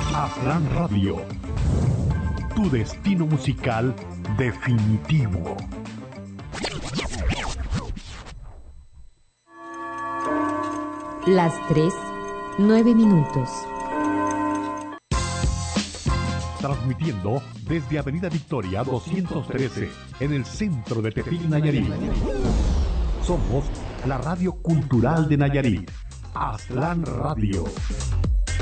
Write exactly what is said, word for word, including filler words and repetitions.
Aztlán Radio, tu destino musical definitivo. Las tres, nueve minutos. Transmitiendo desde Avenida Victoria doscientos trece, en el centro de Tepic, Nayarit. Somos la radio cultural de Nayarit, Aztlán Radio.